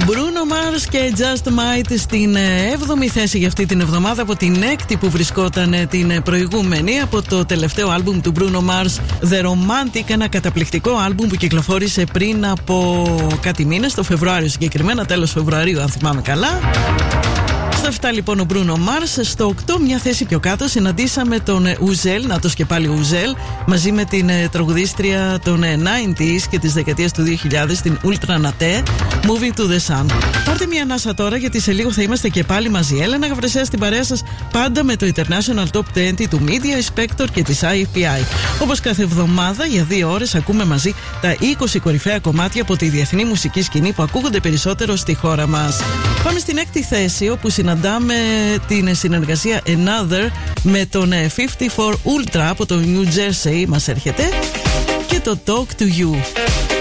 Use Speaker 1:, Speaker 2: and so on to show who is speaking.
Speaker 1: Bruno Mars και Just Might στην 7η θέση για αυτή την εβδομάδα από την 6η που βρισκόταν την προηγούμενη, από το τελευταίο άλμπουμ του Bruno Mars, The Romantic, ένα καταπληκτικό άλμπουμ που κυκλοφόρησε πριν από κάτι μήνες, το Φεβρουάριο συγκεκριμένα, τέλος Φεβρουαρίου αν θυμάμαι καλά. Στο 7 λοιπόν ο Bruno Mars. Στο 8, μια θέση πιο κάτω, συναντήσαμε τον Ουζέλ, νάτος και πάλι ο Ουζέλ, μαζί με την τραγουδίστρια των 90s και της δεκαετίας του 2000, την Ultra Naté, Moving to the Sun. Πάρτε μια ανάσα τώρα, γιατί σε λίγο θα είμαστε και πάλι μαζί. Έλενα Γαβρεσέα στην παρέα σας, πάντα με το International Top 20 του Media Spector και της IFPI. Όπως κάθε εβδομάδα, για 2 ώρες ακούμε μαζί τα 20 κορυφαία κομμάτια από τη διεθνή μουσική σκηνή που ακούγονται περισσότερο στη χώρα μας. Πάμε στην 6η θέση, όπου συναντάμε την συνεργασία Another με τον 54 Ultra από το New Jersey, μας έρχεται, και το Talk to You.